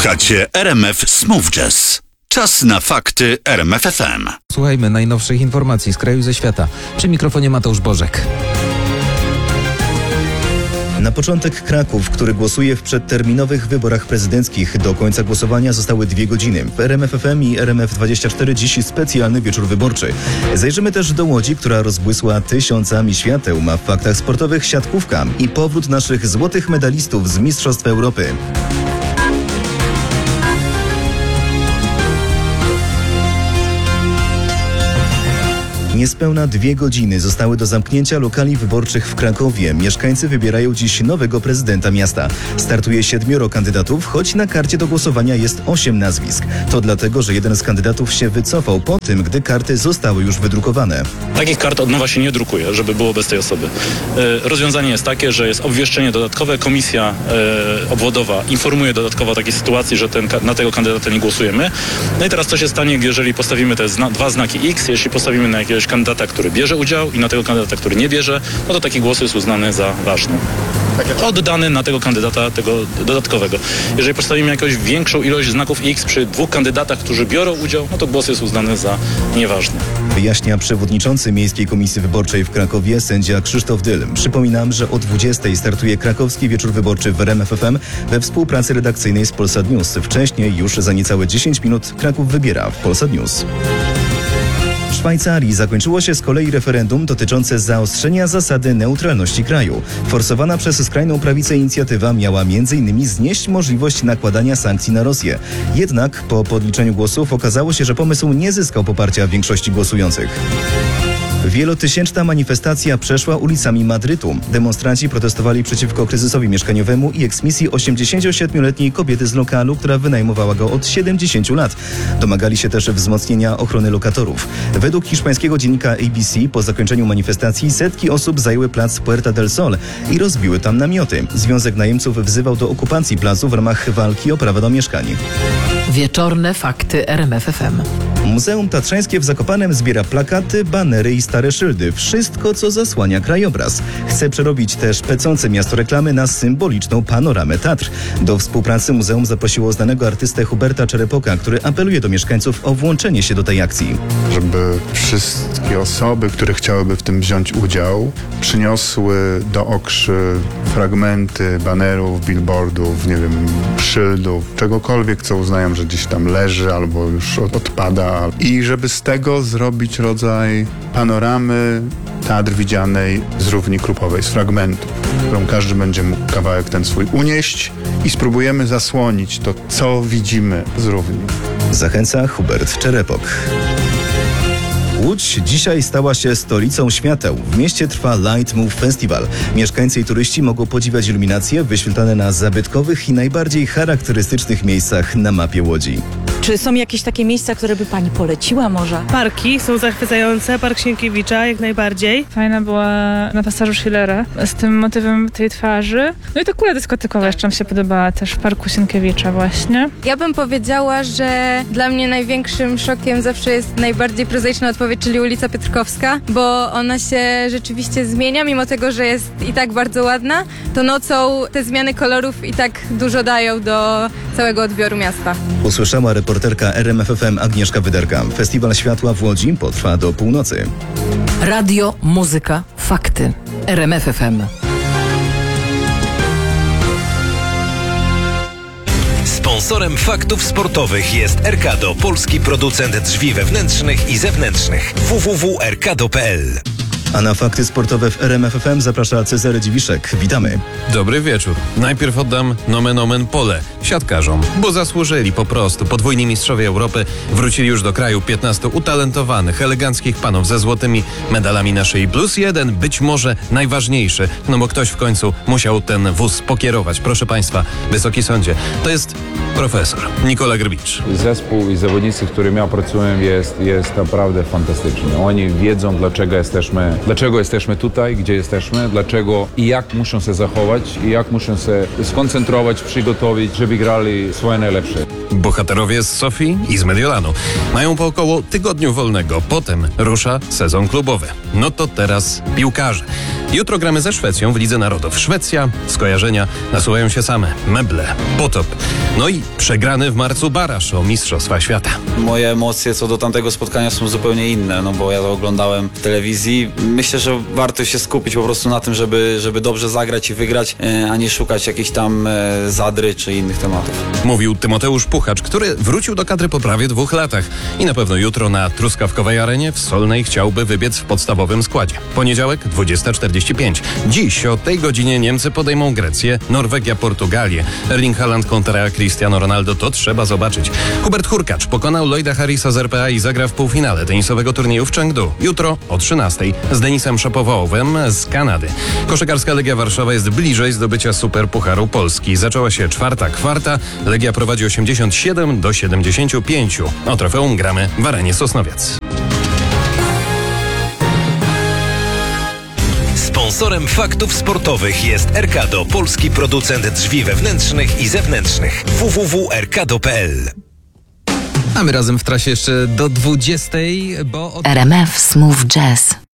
Słuchacie RMF Smooth Jazz. Czas na fakty RMF FM. Słuchajmy najnowszych informacji z kraju i ze świata. Przy mikrofonie Mateusz Bożek. Na początek Kraków, który głosuje w przedterminowych wyborach prezydenckich. Do końca głosowania zostały 2 godziny. W RMF FM i RMF24 dziś specjalny wieczór wyborczy. Zajrzymy też do Łodzi, która rozbłysła tysiącami świateł. Ma w faktach sportowych siatkówka i powrót naszych złotych medalistów z Mistrzostw Europy. Niespełna 2 godziny zostały do zamknięcia lokali wyborczych w Krakowie. Mieszkańcy wybierają dziś nowego prezydenta miasta. Startuje 7 kandydatów, choć na karcie do głosowania jest 8 nazwisk. To dlatego, że jeden z kandydatów się wycofał po tym, gdy karty zostały już wydrukowane. Takich kart od nowa się nie drukuje, żeby było bez tej osoby. Rozwiązanie jest takie, że jest obwieszczenie dodatkowe. Komisja obwodowa informuje dodatkowo o takiej sytuacji, że na tego kandydata nie głosujemy. No i teraz co się stanie, jeżeli postawimy te 2 znaki X, jeśli postawimy na jakiegoś kandydata, który bierze udział i na tego kandydata, który nie bierze, no to taki głos jest uznany za ważny. Oddany na tego kandydata, tego dodatkowego. Jeżeli postawimy jakąś większą ilość znaków X przy 2 kandydatach, którzy biorą udział, no to głos jest uznany za nieważny. Wyjaśnia przewodniczący Miejskiej Komisji Wyborczej w Krakowie, sędzia Krzysztof Dyl. Przypominam, że o 20:00 startuje krakowski wieczór wyborczy w RMF FM we współpracy redakcyjnej z Polsat News. Wcześniej, już za niecałe 10 minut, Kraków wybiera w Polsat News. W Szwajcarii zakończyło się z kolei referendum dotyczące zaostrzenia zasady neutralności kraju. Forsowana przez skrajną prawicę inicjatywa miała m.in. znieść możliwość nakładania sankcji na Rosję. Jednak po podliczeniu głosów okazało się, że pomysł nie zyskał poparcia większości głosujących. Wielotysięczna manifestacja przeszła ulicami Madrytu. Demonstranci protestowali przeciwko kryzysowi mieszkaniowemu i eksmisji 87-letniej kobiety z lokalu, która wynajmowała go od 70 lat. Domagali się też wzmocnienia ochrony lokatorów. Według hiszpańskiego dziennika ABC po zakończeniu manifestacji setki osób zajęły plac Puerta del Sol i rozbiły tam namioty. Związek Najemców wzywał do okupacji placu w ramach walki o prawa do mieszkań. Wieczorne fakty RMF FM. Muzeum Tatrzańskie w Zakopanem zbiera plakaty, banery i stare szyldy. Wszystko, co zasłania krajobraz. Chce przerobić też pecące miasto reklamy na symboliczną panoramę Tatr. Do współpracy muzeum zaprosiło znanego artystę Huberta Czerepoka, który apeluje do mieszkańców o włączenie się do tej akcji. Żeby wszystkie osoby, które chciałyby w tym wziąć udział, przyniosły do okrzy fragmenty banerów, billboardów, nie wiem, szyldów, czegokolwiek, co uznają, że gdzieś tam leży albo już odpada. I żeby z tego zrobić rodzaj panoramy Tatr widzianej z równi krupowej, z fragmentów, którą każdy będzie mógł kawałek ten swój unieść i spróbujemy zasłonić to, co widzimy z równi. Zachęca Hubert Czerepok. Łódź dzisiaj stała się stolicą świateł. W mieście trwa Light Move Festival. Mieszkańcy i turyści mogą podziwiać iluminacje wyświetlane na zabytkowych i najbardziej charakterystycznych miejscach na mapie Łodzi. Czy są jakieś takie miejsca, które by pani poleciła może? Parki są zachwycające, Park Sienkiewicza jak najbardziej. Fajna była na pasażu Schillera z tym motywem tej twarzy. No i ta kula dyskotekowa jeszcze mi się podobała też w Parku Sienkiewicza właśnie. Ja bym powiedziała, że dla mnie największym szokiem zawsze jest najbardziej prozaiczna odpowiedź, czyli ulica Piotrkowska, bo ona się rzeczywiście zmienia, mimo tego, że jest i tak bardzo ładna, to nocą te zmiany kolorów i tak dużo dają do całego odbioru miasta. Usłyszała reporterka RMF FM Agnieszka Wyderka. Festiwal Światła w Łodzi potrwa do północy. Radio, muzyka, fakty. RMF FM. Sponsorem faktów sportowych jest Erkado, polski producent drzwi wewnętrznych i zewnętrznych. www.erkado.pl. A na fakty sportowe w RMF FM zaprasza Cezary Dziwiszek. Witamy. Dobry wieczór. Najpierw oddam nomen omen pole siatkarzom, bo zasłużyli po prostu. Podwójni mistrzowie Europy wrócili już do kraju. 15 utalentowanych, eleganckich panów ze złotymi medalami na szyi. Plus jeden, być może najważniejszy, no bo ktoś w końcu musiał ten wóz pokierować. Proszę Państwa, Wysoki Sądzie, to jest profesor Nikola Grbicz. Zespół i zawodnicy, z którymi ja pracuję, jest naprawdę fantastyczny. Oni wiedzą, dlaczego jesteśmy tutaj, gdzie jesteśmy, dlaczego i jak muszą się zachować i jak muszą się skoncentrować, przygotować, żeby grali swoje najlepsze. Bohaterowie z Sofii i z Mediolanu mają po około tygodniu wolnego. Potem rusza sezon klubowy. No to teraz piłkarze. Jutro gramy ze Szwecją w Lidze Narodów. Szwecja, skojarzenia nasuwają się same. Meble, potop. No i przegrany w marcu baraż o Mistrzostwa Świata. Moje emocje co do tamtego spotkania są zupełnie inne, no bo ja to oglądałem w telewizji. Myślę, że warto się skupić po prostu na tym, żeby dobrze zagrać i wygrać, a nie szukać jakichś tam zadry czy innych tematów. Mówił Tymoteusz Puchacz, który wrócił do kadry po prawie 2 latach i na pewno jutro na Truskawkowej Arenie w Solnej chciałby wybiec w podstawowym składzie. Poniedziałek 20:45. Dziś o tej godzinie Niemcy podejmą Grecję, Norwegia, Portugalię. Erling Haaland kontra Cristiano Ronaldo, to trzeba zobaczyć. Hubert Hurkacz pokonał Lloyda Harrisa z RPA i zagra w półfinale tenisowego turnieju w Chengdu. Jutro o 13:00 z Denisem Szapowałowem z Kanady. Koszykarska Legia Warszawa jest bliżej zdobycia Superpucharu Polski. Zaczęła się 4. kwarta. Legia prowadzi 87-75. O trofeum gramy w Arenie Sosnowiec. Sponsorem faktów sportowych jest Erkado, polski producent drzwi wewnętrznych i zewnętrznych. www.erkado.pl. A my razem w trasie jeszcze do 20:00, bo... RMF Smooth Jazz.